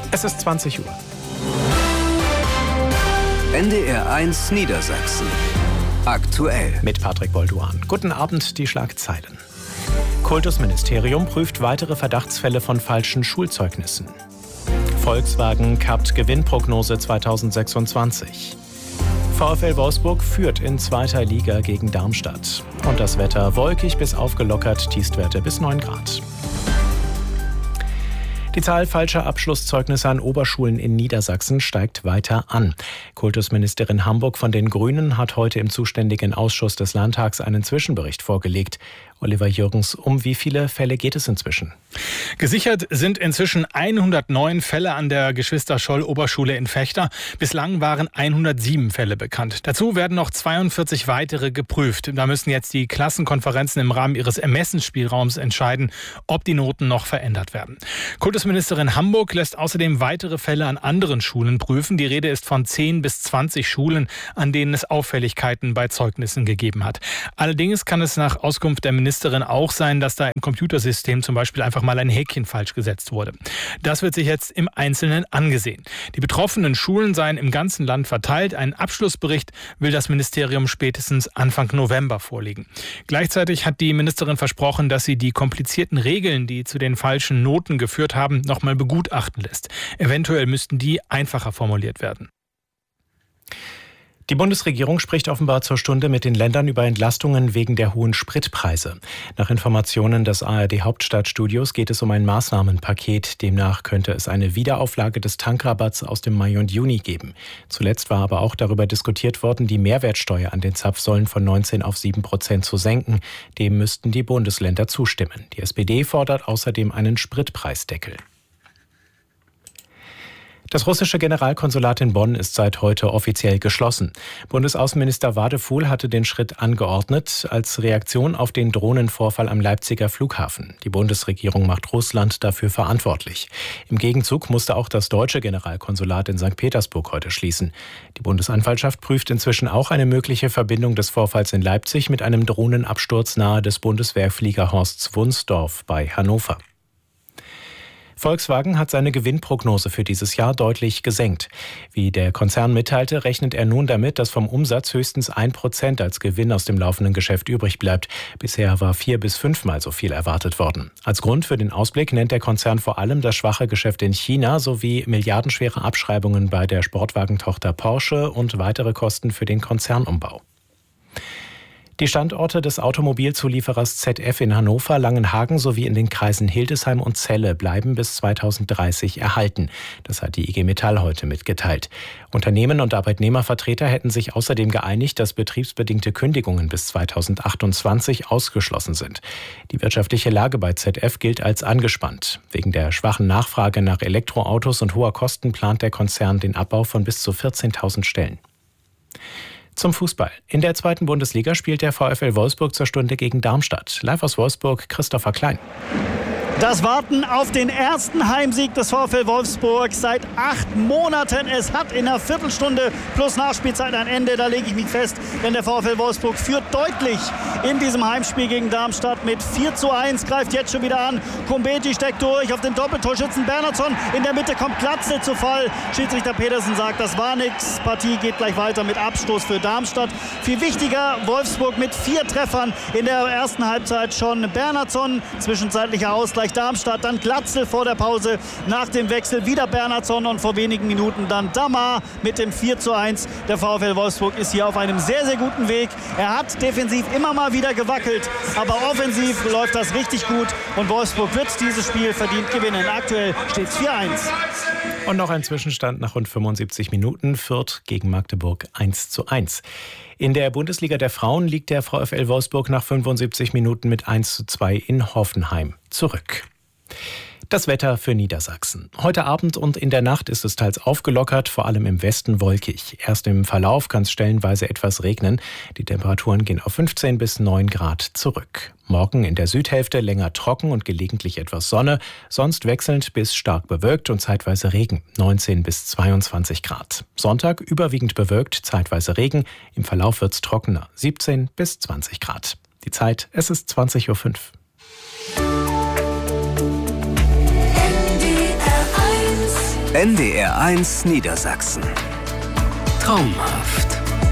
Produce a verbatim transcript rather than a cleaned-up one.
Es ist zwanzig Uhr. N D R eins Niedersachsen. Aktuell. Mit Patrick Bolduan. Guten Abend, die Schlagzeilen. Kultusministerium prüft weitere Verdachtsfälle von falschen Schulzeugnissen. Volkswagen kappt Gewinnprognose zweitausendsechsundzwanzig. VfL Wolfsburg führt in zweiter Liga gegen Darmstadt. Und das Wetter wolkig bis aufgelockert, Tiefstwerte bis neun Grad. Die Zahl falscher Abschlusszeugnisse an Oberschulen in Niedersachsen steigt weiter an. Kultusministerin Hamburg von den Grünen hat heute im zuständigen Ausschuss des Landtags einen Zwischenbericht vorgelegt. Oliver Jürgens, um wie viele Fälle geht es inzwischen? Gesichert sind inzwischen hundertneun Fälle an der Geschwister-Scholl-Oberschule in Vechta. Bislang waren hundertsieben Fälle bekannt. Dazu werden noch zweiundvierzig weitere geprüft. Da müssen jetzt die Klassenkonferenzen im Rahmen ihres Ermessensspielraums entscheiden, ob die Noten noch verändert werden. Kultusministerin Hamburg lässt außerdem weitere Fälle an anderen Schulen prüfen. Die Rede ist von zehn bis zwanzig Schulen, an denen es Auffälligkeiten bei Zeugnissen gegeben hat. Allerdings kann es nach Auskunft der Ministerin auch sein, dass da im Computersystem zum Beispiel einfach mal ein Häkchen falsch gesetzt wurde. Das wird sich jetzt im Einzelnen angesehen. Die betroffenen Schulen seien im ganzen Land verteilt. Einen Abschlussbericht will das Ministerium spätestens Anfang November vorlegen. Gleichzeitig hat die Ministerin versprochen, dass sie die komplizierten Regeln, die zu den falschen Noten geführt haben, nochmal begutachten lässt. Eventuell müssten die einfacher formuliert werden. Die Bundesregierung spricht offenbar zur Stunde mit den Ländern über Entlastungen wegen der hohen Spritpreise. Nach Informationen des A R D-Hauptstadtstudios geht es um ein Maßnahmenpaket. Demnach könnte es eine Wiederauflage des Tankrabatts aus dem Mai und Juni geben. Zuletzt war aber auch darüber diskutiert worden, die Mehrwertsteuer an den Zapfsäulen von neunzehn auf sieben Prozent zu senken. Dem müssten die Bundesländer zustimmen. Die S P D fordert außerdem einen Spritpreisdeckel. Das russische Generalkonsulat in Bonn ist seit heute offiziell geschlossen. Bundesaußenminister Wadefuhl hatte den Schritt angeordnet als Reaktion auf den Drohnenvorfall am Leipziger Flughafen. Die Bundesregierung macht Russland dafür verantwortlich. Im Gegenzug musste auch das deutsche Generalkonsulat in Sankt Petersburg heute schließen. Die Bundesanwaltschaft prüft inzwischen auch eine mögliche Verbindung des Vorfalls in Leipzig mit einem Drohnenabsturz nahe des Bundeswehrfliegerhorsts Wunsdorf bei Hannover. Volkswagen hat seine Gewinnprognose für dieses Jahr deutlich gesenkt. Wie der Konzern mitteilte, rechnet er nun damit, dass vom Umsatz höchstens ein Prozent als Gewinn aus dem laufenden Geschäft übrig bleibt. Bisher war vier- bis fünfmal so viel erwartet worden. Als Grund für den Ausblick nennt der Konzern vor allem das schwache Geschäft in China sowie milliardenschwere Abschreibungen bei der Sportwagentochter Porsche und weitere Kosten für den Konzernumbau. Die Standorte des Automobilzulieferers Z F in Hannover, Langenhagen sowie in den Kreisen Hildesheim und Celle bleiben bis zweitausenddreißig erhalten. Das hat die I G Metall heute mitgeteilt. Unternehmen und Arbeitnehmervertreter hätten sich außerdem geeinigt, dass betriebsbedingte Kündigungen bis zweitausendachtundzwanzig ausgeschlossen sind. Die wirtschaftliche Lage bei Z F gilt als angespannt. Wegen der schwachen Nachfrage nach Elektroautos und hoher Kosten plant der Konzern den Abbau von bis zu vierzehntausend Stellen. Zum Fußball. In der zweiten Bundesliga spielt der VfL Wolfsburg zur Stunde gegen Darmstadt. Live aus Wolfsburg, Christopher Klein. Das Warten auf den ersten Heimsieg des VfL Wolfsburg seit acht Monaten. Es hat in einer Viertelstunde plus Nachspielzeit ein Ende. Da lege ich mich fest, denn der VfL Wolfsburg führt deutlich in diesem Heimspiel gegen Darmstadt mit vier zu eins. Greift jetzt schon wieder an. Kumbeti steckt durch auf den Doppeltorschützen Bernhardsson. In der Mitte kommt Glatzel zu Fall. Schiedsrichter Petersen sagt, das war nix. Partie geht gleich weiter mit Abstoß für Darmstadt. Viel wichtiger, Wolfsburg mit vier Treffern in der ersten Halbzeit schon. Bernhardsson, zwischenzeitlicher Ausgleich Darmstadt, dann Glatzel vor der Pause, nach dem Wechsel wieder Bernhardsson und vor wenigen Minuten dann Damar mit dem vier zu eins. Der VfL Wolfsburg ist hier auf einem sehr, sehr guten Weg. Er hat defensiv immer mal wieder gewackelt, aber offensiv läuft das richtig gut und Wolfsburg wird dieses Spiel verdient gewinnen. Aktuell steht es vier eins. Und noch ein Zwischenstand nach rund fünfundsiebzig Minuten. Fürth gegen Magdeburg eins zu eins. In der Bundesliga der Frauen liegt der VfL Wolfsburg nach fünfundsiebzig Minuten mit eins zu zwei in Hoffenheim zurück. Das Wetter für Niedersachsen. Heute Abend und in der Nacht ist es teils aufgelockert, vor allem im Westen wolkig. Erst im Verlauf kann es stellenweise etwas regnen. Die Temperaturen gehen auf fünfzehn bis neun Grad zurück. Morgen in der Südhälfte länger trocken und gelegentlich etwas Sonne, sonst wechselnd bis stark bewölkt und zeitweise Regen, neunzehn bis zweiundzwanzig Grad. Sonntag überwiegend bewölkt, zeitweise Regen, im Verlauf wird's trockener, siebzehn bis zwanzig Grad. Die Zeit, es ist zwanzig Uhr fünf. N D R eins Niedersachsen. Traumhaft.